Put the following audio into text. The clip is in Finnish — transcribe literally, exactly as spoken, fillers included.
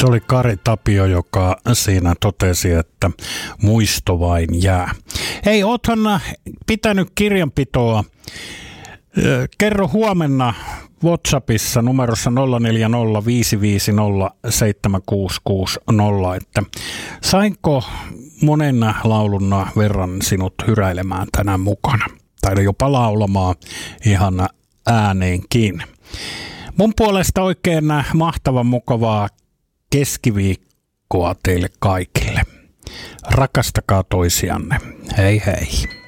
Se oli Kari Tapio, joka siinä totesi, että muisto vain jää. Hei, oothan pitänyt kirjanpitoa. Kerro huomenna WhatsAppissa numerossa nolla neljä nolla viisi viisi nolla seitsemän kuusi kuusi nolla, että sainko monen laulun verran sinut hyräilemään tänään mukana, tai jopa laulamaan ihan ääneenkin. Mun puolesta oikein mahtavan mukavaa keskiviikkoa teille kaikille. Rakastakaa toisianne. Hei hei.